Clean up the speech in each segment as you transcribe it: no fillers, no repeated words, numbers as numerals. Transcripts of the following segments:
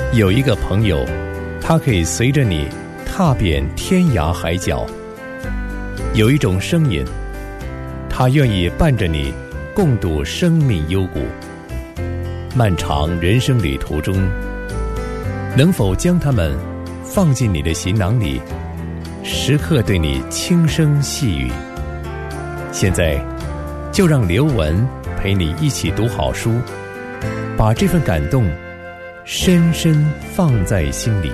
有一个朋友，他可以随着你踏遍天涯海角；有一种声音，他愿意伴着你共度生命幽谷。漫长人生旅途中，能否将他们放进你的行囊里，时刻对你轻声细语？现在就让刘文陪你一起读好书，把这份感动深深放在心里。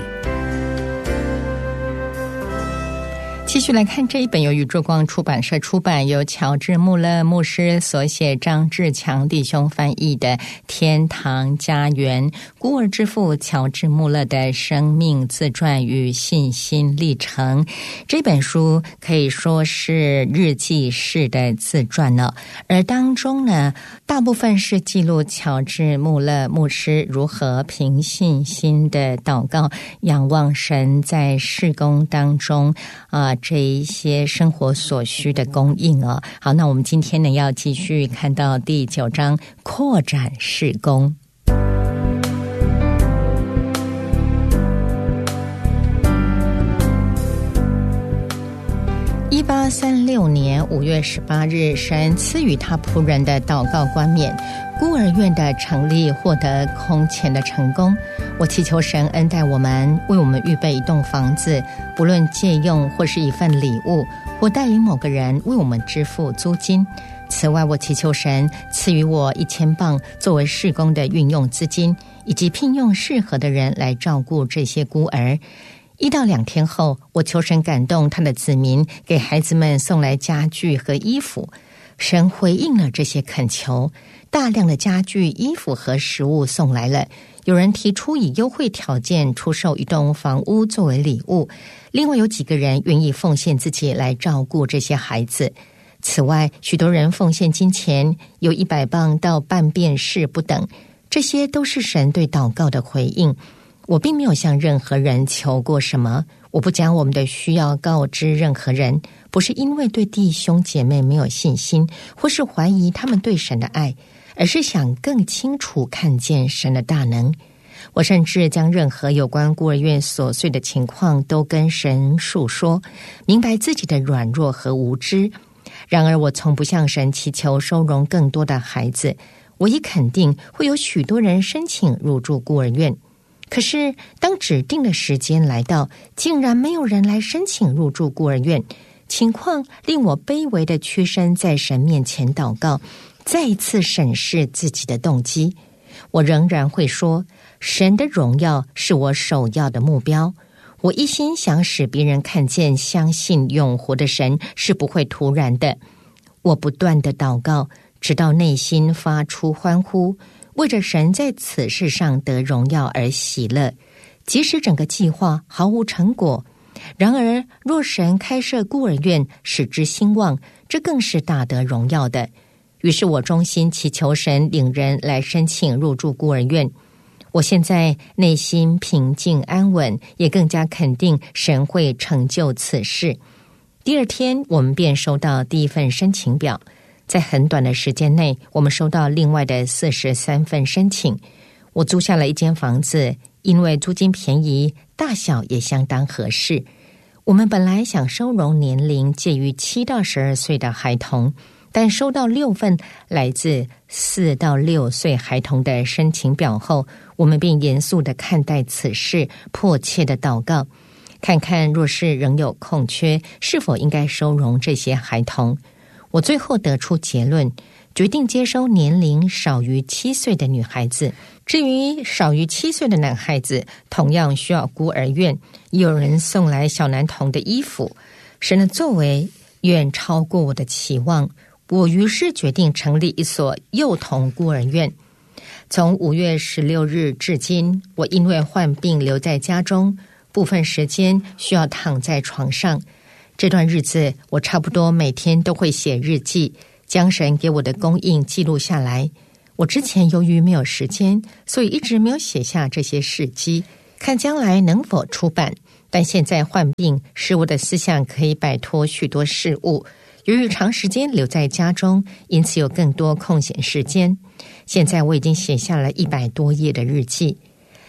继续来看这一本由宇宙光出版社出版，由乔治·穆勒牧师所写，张志强弟兄翻译的《天堂家园》，孤儿之父乔治·穆勒的生命自传与信心历程。这本书可以说是日记式的自传呢，而当中呢，大部分是记录乔治·穆勒牧师如何凭信心的祷告，仰望神在事工当中这一些生活所需的供应啊。好，那我们今天呢要继续看到第9章扩展事工。1836年5月18日，神赐予他仆人的祷告冠冕，孤儿院的成立获得空前的成功。我祈求神恩待我们，为我们预备一栋房子，不论借用或是一份礼物，或带领某个人为我们支付租金。此外，我祈求神赐予我1000磅作为事工的运用资金，以及聘用适合的人来照顾这些孤儿。1到2天后，我求神感动他的子民，给孩子们送来家具和衣服。神回应了这些恳求，大量的家具、衣服和食物送来了。有人提出以优惠条件出售一栋房屋作为礼物，另外有几个人愿意奉献自己来照顾这些孩子。此外，许多人奉献金钱，由100磅到半便士不等。这些都是神对祷告的回应。我并没有向任何人求过什么，我不将我们的需要告知任何人，不是因为对弟兄姐妹没有信心，或是怀疑他们对神的爱，而是想更清楚看见神的大能。我甚至将任何有关孤儿院琐碎的情况都跟神述说，明白自己的软弱和无知。然而我从不向神祈求收容更多的孩子，我已肯定会有许多人申请入住孤儿院。可是当指定的时间来到，竟然没有人来申请入住孤儿院，情况令我卑微的屈身在神面前祷告，再一次审视自己的动机。我仍然会说，神的荣耀是我首要的目标。我一心想使别人看见，相信永活的神是不会突然的。我不断的祷告，直到内心发出欢呼，为着神在此事上得荣耀而喜乐。即使整个计划毫无成果，然而若神开设孤儿院使之兴旺，这更是大得荣耀的。于是我衷心祈求神领人来申请入住孤儿院。我现在内心平静安稳，也更加肯定神会成就此事。第2天，我们便收到第一份申请表。在很短的时间内，我们收到另外的43份申请。我租下了一间房子，因为租金便宜，大小也相当合适。我们本来想收容年龄介于7到12岁的孩童，但收到6份来自4到6岁孩童的申请表后，我们便严肃地看待此事，迫切地祷告，看看若是仍有空缺，是否应该收容这些孩童。我最后得出结论，决定接收年龄少于7岁的女孩子。至于少于7岁的男孩子，同样需要孤儿院。有人送来小男童的衣服。神的作为远超过我的期望，我于是决定成立一所幼童孤儿院。从5月16日至今，我因为患病留在家中，部分时间需要躺在床上。这段日子，我差不多每天都会写日记，将神给我的供应记录下来。我之前由于没有时间，所以一直没有写下这些事迹，看将来能否出版。但现在患病，使我的思想可以摆脱许多事物。由于长时间留在家中，因此有更多空闲时间。现在我已经写下了100多页的日记。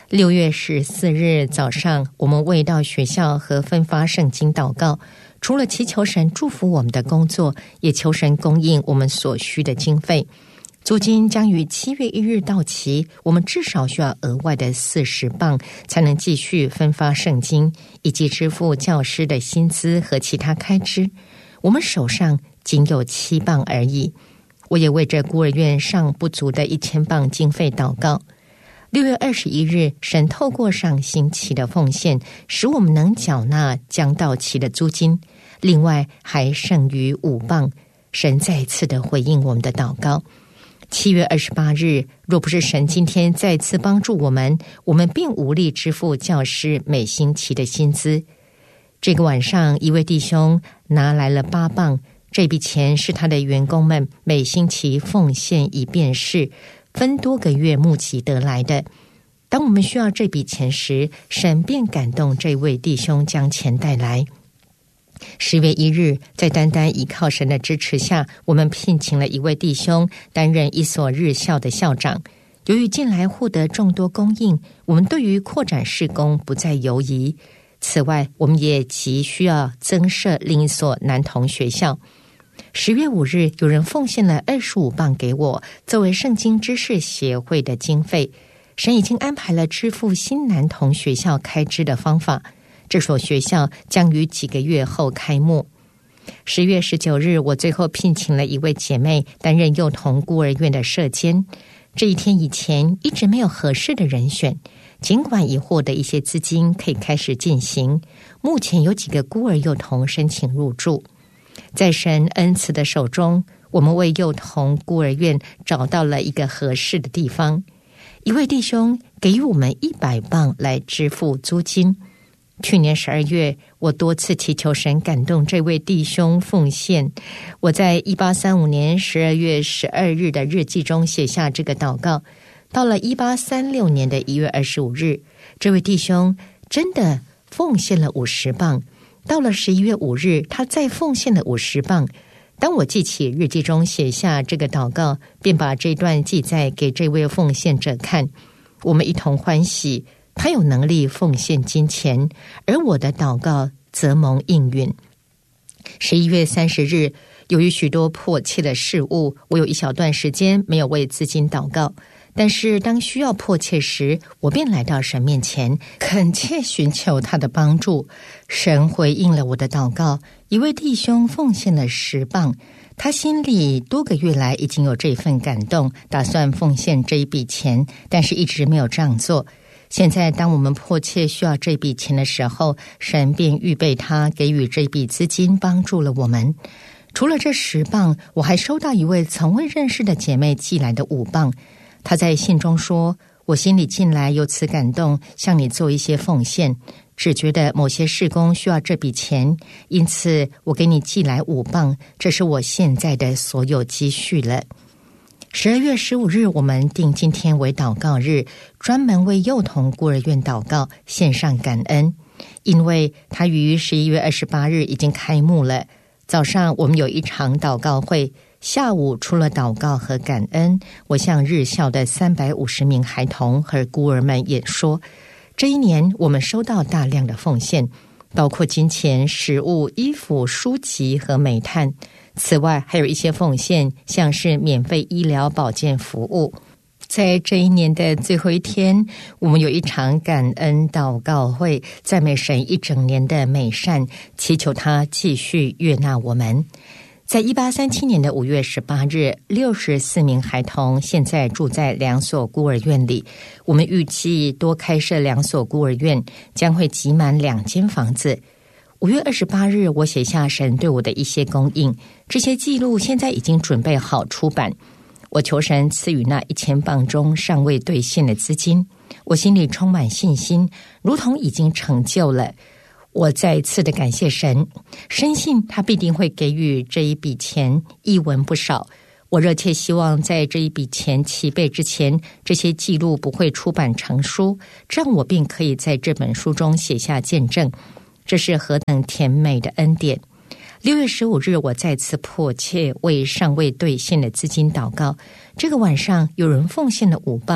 6月14日早上，我们为到学校和分发圣经祷告，除了祈求神祝福我们的工作，也求神供应我们所需的经费。租金将于7月1日到期，我们至少需要额外的40磅才能继续分发圣经，以及支付教师的薪资和其他开支。我们手上仅有7磅而已。我也为这孤儿院尚不足的1000磅经费祷告。6月21日，神透过上星期的奉献，使我们能缴纳将到期的租金，另外还剩余5磅。神再次的回应我们的祷告。7月28日，若不是神今天再次帮助我们并无力支付教师每星期的薪资。这个晚上，一位弟兄拿来了8磅，这笔钱是他的员工们每星期奉献以便士，分多个月募集得来的。当我们需要这笔钱时，神便感动这位弟兄将钱带来。10月1日，在单单依靠神的支持下，我们聘请了一位弟兄担任一所日校的校长。由于近来获得众多供应，我们对于扩展事工不再犹疑。此外，我们也急需要增设另一所男童学校。10月5日，有人奉献了25磅给我，作为圣经知识协会的经费。神已经安排了支付新男童学校开支的方法。这所学校将于几个月后开幕。10月19日，我最后聘请了一位姐妹担任幼童孤儿院的舍监。这一天以前一直没有合适的人选，尽管已获得一些资金可以开始进行，目前有几个孤儿幼童申请入住。在神恩慈的手中，我们为幼童孤儿院找到了一个合适的地方。一位弟兄给予我们100磅来支付租金。去年12月，我多次祈求神感动这位弟兄奉献。我在1835年12月12日的日记中写下这个祷告。到了1836年的1月25日，这位弟兄真的奉献了50磅。到了11月5日，他再奉献了50磅。当我记起日记中写下这个祷告，便把这段记载给这位奉献者看。我们一同欢喜，他有能力奉献金钱，而我的祷告则蒙应允。11月30日，由于许多迫切的事务，我有一小段时间没有为资金祷告。但是当需要迫切时，我便来到神面前，恳切寻求他的帮助。神回应了我的祷告，一位弟兄奉献了10磅。他心里多个月来已经有这份感动，打算奉献这一笔钱，但是一直没有这样做。现在当我们迫切需要这笔钱的时候，神便预备他给予这笔资金，帮助了我们。除了这10磅，我还收到一位从未认识的姐妹寄来的5磅。他在信中说，我心里近来有此感动，向你做一些奉献，只觉得某些事工需要这笔钱，因此我给你寄来5磅，这是我现在的所有积蓄了。12月15日，我们定今天为祷告日，专门为幼童孤儿院祷告，献上感恩，因为它于11月28日已经开幕了。早上我们有一场祷告会，下午除了祷告和感恩，我向日校的350名孩童和孤儿们演说。这一年我们收到大量的奉献，包括金钱、食物、衣服、书籍和煤炭。此外还有一些奉献，像是免费医疗保健服务。在这一年的最后一天，我们有一场感恩祷告会，赞美神一整年的美善，祈求他继续悦纳我们。在1837年的5月18日，64名孩童现在住在2所孤儿院里。我们预计多开设2所孤儿院，将会挤满2间房子。5月28日，我写下神对我的一些供应，这些记录现在已经准备好出版。我求神赐予那1000磅中尚未兑现的资金，我心里充满信心，如同已经成就了。我再一次的感谢神，深信他必定会给予这一笔钱一文不少。我热切希望在这一笔钱齐备之前，这些记录不会出版成书，这样我便可以在这本书中写下见证。这是何等甜美的恩典！6月15日，我再次迫切为尚未兑现的资金祷告。这个晚上，有人奉献了5磅。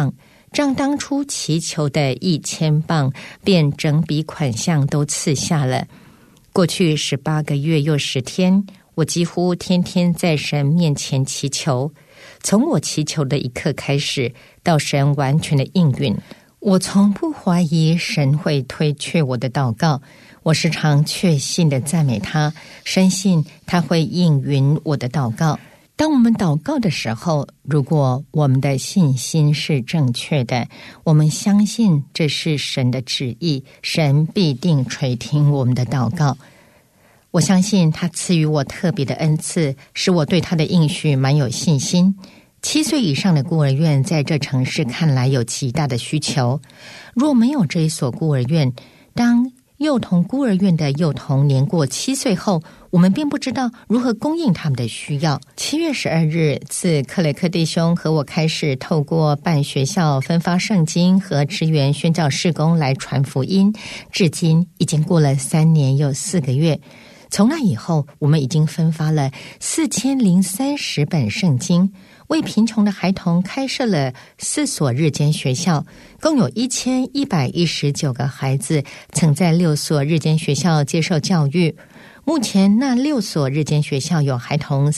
将当初祈求的1000磅便整笔款项都赐下了。过去18个月又10天，我几乎天天在神面前祈求。从我祈求的一刻开始，到神完全的应允，我从不怀疑神会推却我的祷告。我时常确信的赞美他，深信他会应允我的祷告。当我们祷告的时候，如果我们的信心是正确的，我们相信这是神的旨意，神必定垂听我们的祷告。我相信他赐予我特别的恩赐，使我对他的应许蛮有信心。7岁以上的孤儿院在这城市看来有极大的需求。若没有这一所孤儿院，当幼童孤儿院的幼童年过7岁后，我们并不知道如何供应他们的需要。7月12日，自克雷克弟兄和我开始透过办学校、分发圣经和支援宣教事工来传福音，至今已经过了3年又4个月。从那以后，我们已经分发了4030本圣经，为贫穷的孩童开设了4所日间学校，共有1119个孩子曾在6所日间学校接受教育。目前那6所日间学校有孩童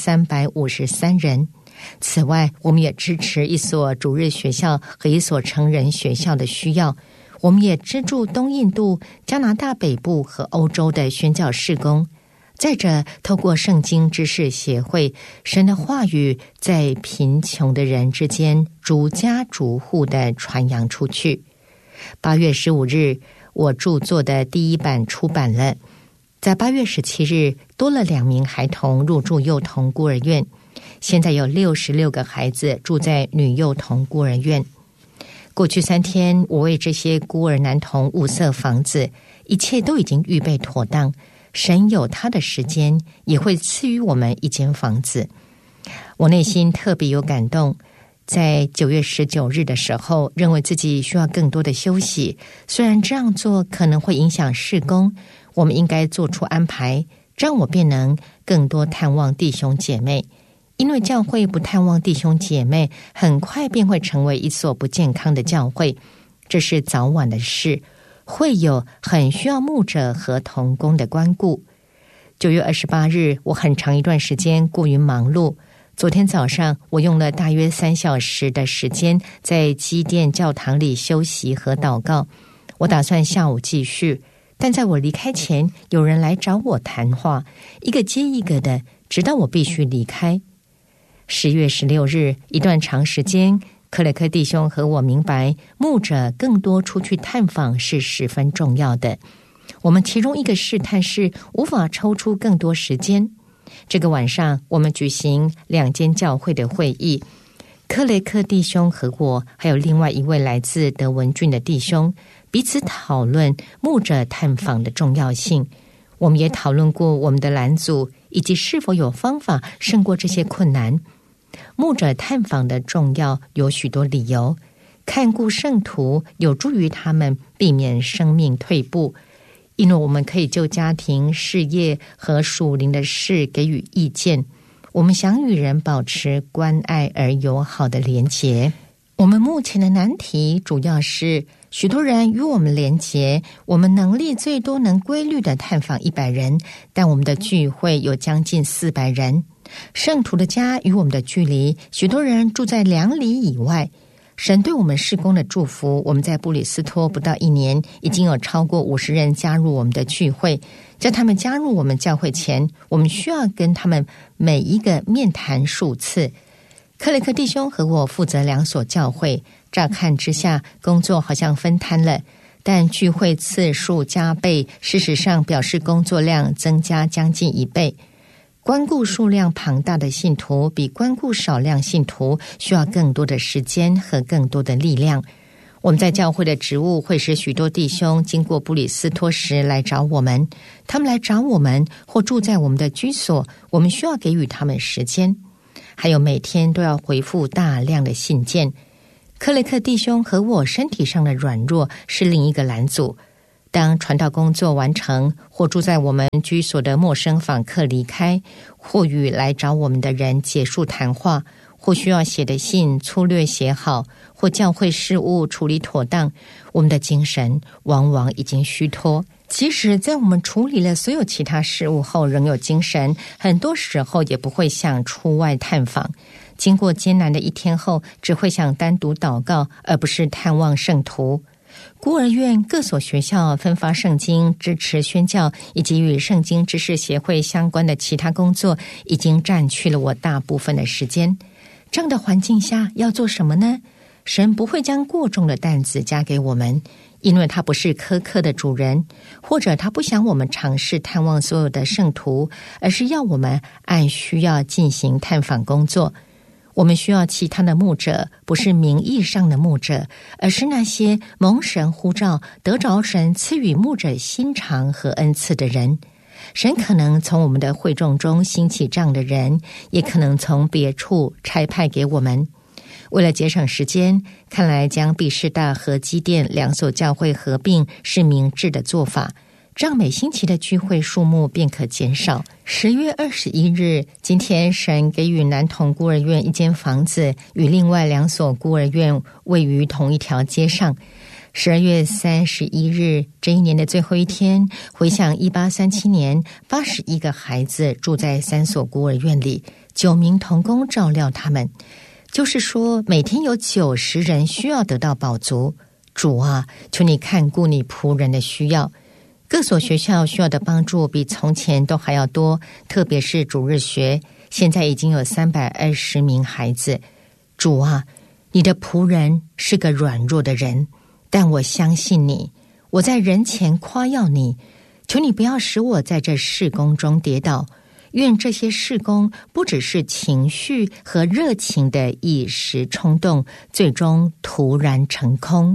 353人。此外，我们也支持1所主日学校和1所成人学校的需要。我们也资助东印度、加拿大北部和欧洲的宣教事工。再者，透过圣经知识协会，神的话语在贫穷的人之间逐家逐户的传扬出去。8月15日，我著作的第1版出版了。在8月17日，多了2名孩童入住幼童孤儿院，现在有66个孩子住在女幼童孤儿院。过去3天，我为这些孤儿男童物色房子，一切都已经预备妥当。神有他的时间，也会赐予我们一间房子。我内心特别有感动，在9月19日的时候，认为自己需要更多的休息。虽然这样做可能会影响事工，我们应该做出安排，这样我便能更多探望弟兄姐妹。因为教会不探望弟兄姐妹，很快便会成为一所不健康的教会，这是早晚的事。会有很需要牧者和同工的关顾。9月28日，我很长一段时间过于忙碌。昨天早上，我用了大约3小时的时间在基甸教堂里休息和祷告。我打算下午继续，但在我离开前，有人来找我谈话，一个接一个的，直到我必须离开。10月16日，一段长时间，克雷克弟兄和我明白，牧者更多出去探访是十分重要的。我们其中一个试探是无法抽出更多时间。这个晚上，我们举行2间教会的会议。克雷克弟兄和我，还有另外一位来自德文郡的弟兄，彼此讨论牧者探访的重要性。我们也讨论过我们的拦阻，以及是否有方法胜过这些困难。牧者探访的重要有许多理由，看顾圣徒有助于他们避免生命退步，因为我们可以就家庭、事业和属灵的事给予意见。我们想与人保持关爱而友好的连结。我们目前的难题主要是许多人与我们连结，我们能力最多能规律的探访100人，但我们的聚会有将近400人。圣徒的家与我们的距离，许多人住在2里以外。神对我们事工的祝福，我们在布里斯托不到1年，已经有超过50人加入我们的聚会。在他们加入我们教会前，我们需要跟他们每一个面谈数次。克雷克弟兄和我负责2所教会，乍看之下，工作好像分摊了，但聚会次数加倍，事实上表示工作量增加将近1倍。关顾数量庞大的信徒比关顾少量信徒需要更多的时间和更多的力量。我们在教会的职务会使许多弟兄经过布里斯托时来找我们，他们来找我们或住在我们的居所，我们需要给予他们时间。还有每天都要回复大量的信件。克雷克弟兄和我身体上的软弱是另一个拦阻。当传道工作完成，或住在我们居所的陌生访客离开，或与来找我们的人结束谈话， 或需要写的信粗略写好，或教会事务处理妥当，我们的精神往往已经虚脱。即使在我们处理了所有其他事务后仍有精神，很多时候也不会想出外探访。经过艰难的一天后，只会想单独祷告，而不是探望圣徒。孤儿院各所学校分发圣经、支持宣教以及与圣经知识协会相关的其他工作，已经占去了我大部分的时间。这样的环境下要做什么呢？神不会将过重的担子加给我们，因为他不是苛刻的主人，或者他不想我们尝试探望所有的圣徒，而是要我们按需要进行探访工作。我们需要其他的牧者，不是名义上的牧者，而是那些蒙神呼召、得着神赐予牧者心肠和恩赐的人。神可能从我们的会众中兴起这样的人，也可能从别处差派给我们。为了节省时间，看来将毕士大和基甸两所教会合并是明智的做法，这样每星期的聚会数目便可减少。10月21日，今天神给予男童孤儿院一间房子，与另外2所孤儿院位于同一条街上。12月31日，这一年的最后一天，回想1837年81个孩子住在3所孤儿院里，9名童工照料他们，就是说每天有90人需要得到饱足。主啊，求你看顾你仆人的需要。各所学校需要的帮助比从前都还要多，特别是主日学，现在已经有320名孩子。主啊，你的仆人是个软弱的人，但我相信你，我在人前夸耀你，求你不要使我在这事工中跌倒。愿这些事工不只是情绪和热情的一时冲动，最终突然成空。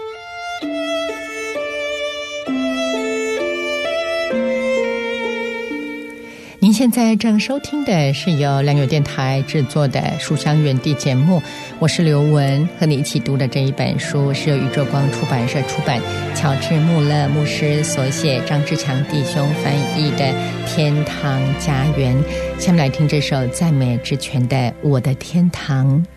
您现在正收听的是由良友电台制作的《书香园地》节目，我是刘文，和你一起读的这一本书是由宇宙光出版社出版，乔治·穆勒牧师所写，张志强弟兄翻译的《天堂家园》。下面来听这首赞美之泉的《我的天堂》。